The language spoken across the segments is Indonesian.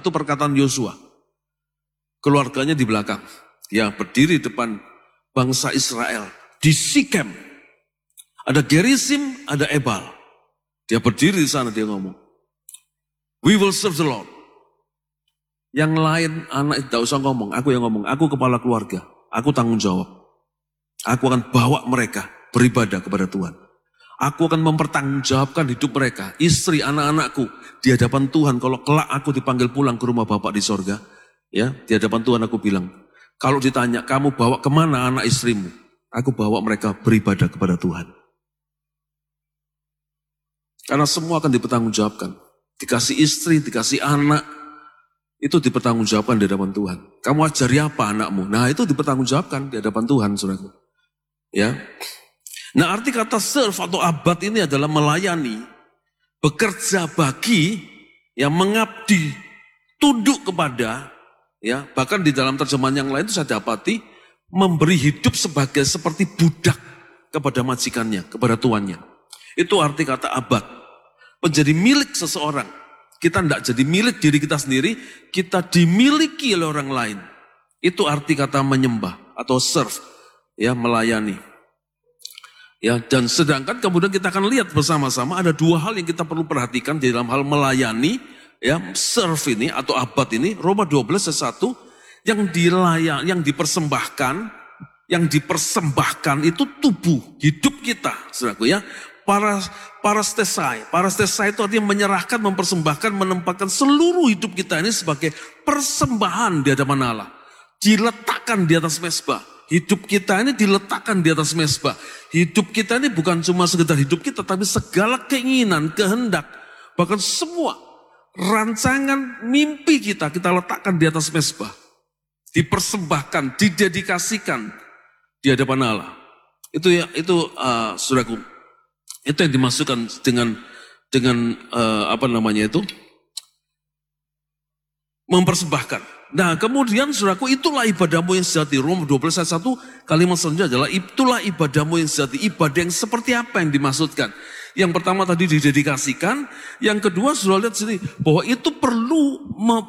Itu perkataan Yosua. Keluarganya di belakang. Ya, berdiri depan bangsa Israel. Di Sikem. Ada Gerizim, ada Ebal. Dia berdiri di sana, dia ngomong. We will serve the Lord. Yang lain anak tidak usah ngomong, aku yang ngomong. Aku kepala keluarga, aku tanggung jawab. Aku akan bawa mereka beribadah kepada Tuhan. Aku akan mempertanggungjawabkan hidup mereka, istri, anak-anakku di hadapan Tuhan. Kalau kelak aku dipanggil pulang ke rumah Bapak di sorga, ya, di hadapan Tuhan aku bilang, kalau ditanya kamu bawa kemana anak istrimu, aku bawa mereka beribadah kepada Tuhan. Karena semua akan dipertanggungjawabkan. Dikasih istri, dikasih anak, itu dipertanggungjawabkan di hadapan Tuhan. Kamu ajari apa anakmu? Nah, itu dipertanggungjawabkan di hadapan Tuhan, saudaraku. Ya. Nah, arti kata serve atau abad ini adalah melayani, bekerja bagi, yang mengabdi, tunduk kepada, ya, bahkan di dalam terjemahan yang lain itu saya dapati memberi hidup seperti budak kepada majikannya, kepada tuannya. Itu arti kata abad. Menjadi milik seseorang. Kita tidak jadi milik diri kita sendiri, kita dimiliki oleh orang lain. Itu arti kata menyembah atau serve, ya, melayani. Ya, dan sedangkan kemudian kita akan lihat bersama-sama ada dua hal yang kita perlu perhatikan di dalam hal melayani, ya, serve ini atau abad ini. Roma 12 ayat 1, yang dipersembahkan itu tubuh, hidup kita, saudaraku, ya. Parastesai itu artinya menyerahkan, mempersembahkan, menempatkan seluruh hidup kita ini sebagai persembahan di hadapan Allah. Diletakkan di atas mezbah. Hidup kita ini diletakkan di atas mezbah. Hidup kita ini bukan cuma sekedar hidup kita, tapi segala keinginan, kehendak, bahkan semua rancangan mimpi kita letakkan di atas mezbah. Dipersembahkan, didedikasikan di hadapan Allah. Itu saudaraku. Itu yang dimasukkan dengan mempersembahkan. Nah, kemudian saudaraku, itulah ibadahmu yang sejati. Roma 12 ayat 1, kalimat selanjutnya adalah itulah ibadahmu yang sejati. Ibadah yang seperti apa yang dimaksudkan? Yang pertama tadi didedikasikan, yang kedua sudah lihat sini bahwa itu perlu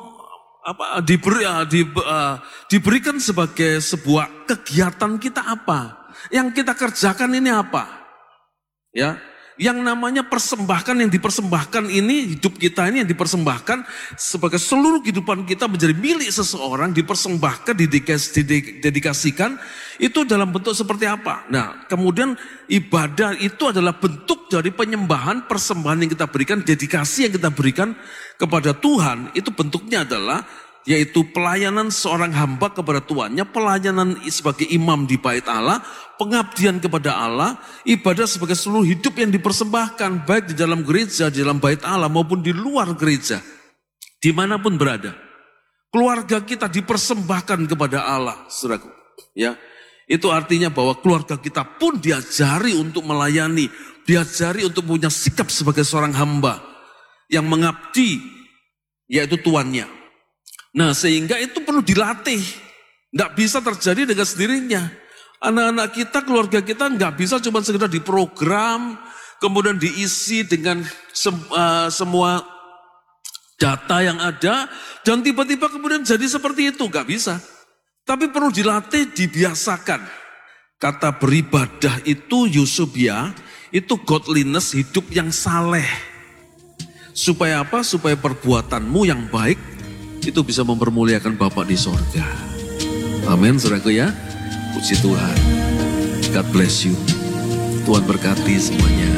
diberikan sebagai sebuah kegiatan kita apa? Yang kita kerjakan ini apa? Ya, yang namanya persembahkan, yang dipersembahkan ini, hidup kita ini yang dipersembahkan sebagai seluruh kehidupan kita menjadi milik seseorang, dipersembahkan, didedikasikan, itu dalam bentuk seperti apa? Nah, kemudian ibadah itu adalah bentuk dari penyembahan, persembahan yang kita berikan, dedikasi yang kita berikan kepada Tuhan, itu bentuknya adalah yaitu pelayanan seorang hamba kepada tuannya, pelayanan sebagai imam di bait Allah, pengabdian kepada Allah, ibadah sebagai seluruh hidup yang dipersembahkan, baik di dalam gereja, di dalam bait Allah maupun di luar gereja, dimanapun berada. Keluarga kita dipersembahkan kepada Allah, saudaraku. Ya, itu artinya bahwa keluarga kita pun diajari untuk melayani, diajari untuk punya sikap sebagai seorang hamba yang mengabdi, yaitu tuannya. Nah, sehingga itu perlu dilatih. Nggak bisa terjadi dengan sendirinya. Anak-anak kita, keluarga kita nggak bisa cuma sekedar diprogram, kemudian diisi dengan semua data yang ada, dan tiba-tiba kemudian jadi seperti itu. Nggak bisa. Tapi perlu dilatih, dibiasakan. Kata beribadah itu eusebia, itu godliness, hidup yang saleh. Supaya apa? Supaya perbuatanmu yang baik itu bisa mempermuliakan Bapa di sorga. Amin, saudaraku, ya. Puji Tuhan. God bless you. Tuhan berkati semuanya.